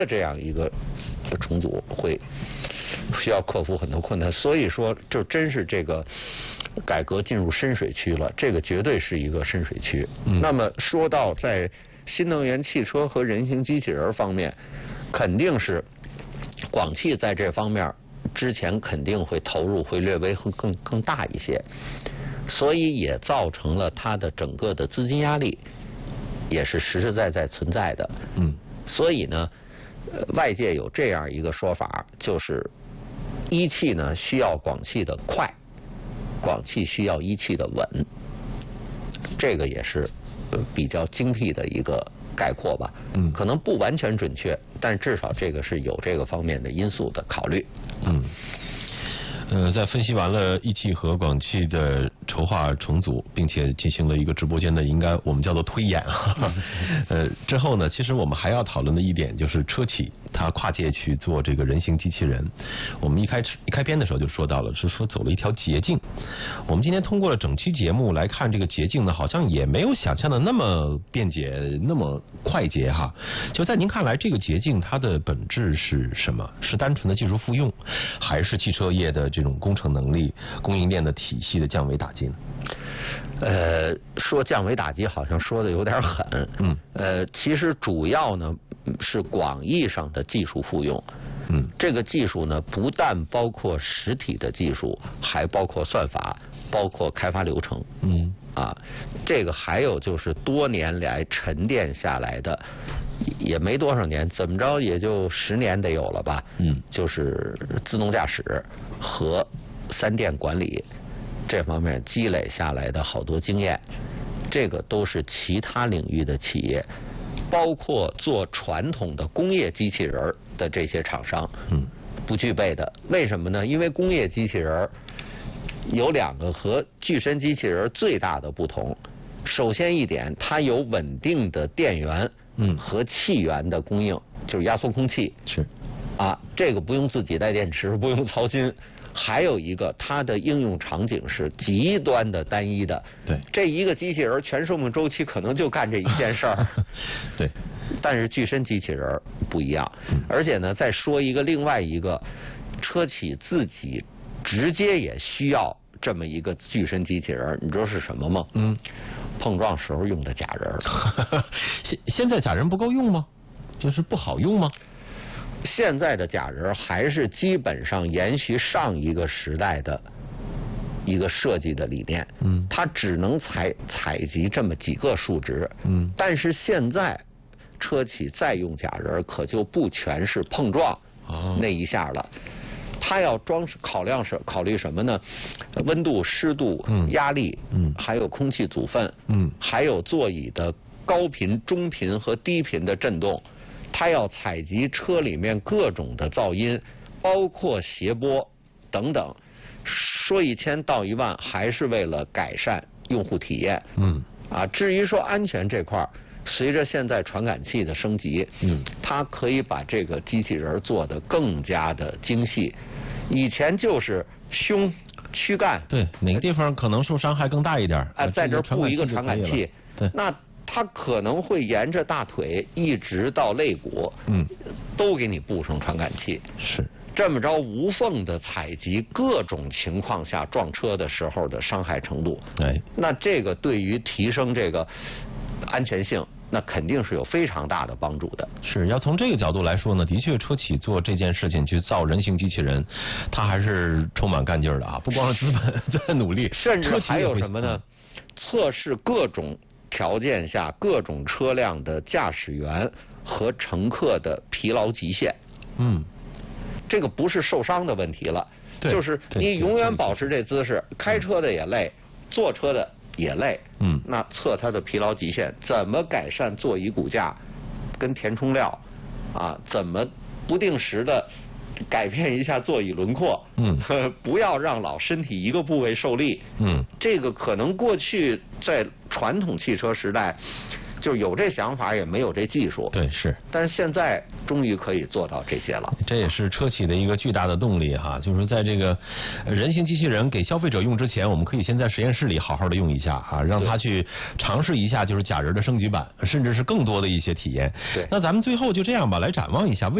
这样一个重组会需要克服很多困难，所以说就真是这个改革进入深水区了，这个绝对是一个深水区。那么说到在新能源汽车和人形机器人方面，肯定是广汽在这方面之前肯定会投入会略微更大一些，所以也造成了它的整个的资金压力也是实实在在存在的。所以呢，外界有这样一个说法，就是一汽呢需要广汽的快，广汽需要一汽的稳，这个也是比较精辟的一个概括吧。可能不完全准确，但至少这个是有这个方面的因素的考虑。 在分析完了一汽和广汽的筹划重组，并且进行了一个直播间的应该我们叫做推演之后呢，其实我们还要讨论的一点就是车企它跨界去做这个人形机器人。我们一开篇的时候就说到了，是说走了一条捷径。我们今天通过了整期节目来看，这个捷径呢，好像也没有想象的那么便捷，那么快捷哈。就在您看来，这个捷径它的本质是什么？是单纯的技术复用，还是汽车业的这种工程能力、供应链的体系的降维打击呢？ 说降维打击好像说的有点狠。其实主要呢是广义上的技术复用。这个技术呢不但包括实体的技术，还包括算法，包括开发流程。这个还有就是多年来沉淀下来的，也没多少年，怎么着也就10年得有了吧。就是自动驾驶和3电管理这方面积累下来的好多经验，这个都是其他领域的企业，包括做传统的工业机器人的这些厂商不具备的。为什么呢？因为工业机器人有2个和具身机器人最大的不同。首先一点，它有稳定的电源和气源的供应，就是压缩空气。这个不用自己带电池，不用操心。还有一个，它的应用场景是极端的单一的。这一个机器人全寿命周期可能就干这一件事儿。但是具身机器人不一样。而且呢，再说另外一个，车企自己直接也需要这么一个具身机器人，你知道是什么吗？碰撞时候用的假人。 现在假人不够用吗？就是不好用吗？ 现在的假人还是基本上延续上一个时代的一个设计的理念。它只能采集这么几个数值。但是现在车企再用假人，可就不全是碰撞那一下了。它要考虑什么呢？温度、湿度、压力，还有空气阻分，还有座椅的高频、中频和低频的震动。它要采集车里面各种的噪音，包括谐波等等。说1000道1万，还是为了改善用户体验。至于说安全这块，随着现在传感器的升级，它可以把这个机器人做得更加的精细。以前就是胸、躯干， 哪个地方可能受伤害更大一点， 在这布一个传感器，那它可能会沿着大腿一直到肋骨，都给你布上传感器。这么着无缝的采集各种情况下撞车的时候的伤害程度。那这个对于提升这个安全性，那肯定是有非常大的帮助的。 要从这个角度来说呢，的确车企做这件事情去造人形机器人，它还是充满干劲儿的啊！不光是资本在努力， 甚至还有什么呢？测试各种条件下各种车辆的驾驶员和乘客的疲劳极限。这个不是受伤的问题了，就是你永远保持这姿势，开车的也累，坐车的也累。那测它的疲劳极限，怎么改善座椅骨架跟填充料怎么不定时的改变一下座椅轮廓，不要让老身体一个部位受力。这个可能过去在传统汽车时代就有这想法，也没有这技术。 对，是。 但是现在终于可以做到这些了。 这也是车企的一个巨大的动力哈，就是在这个人形机器人给消费者用之前，我们可以先在实验室里好好的用一下啊，让他去尝试一下就是假人的升级版，甚至是更多的一些体验。 对， 那咱们最后就这样吧，来展望一下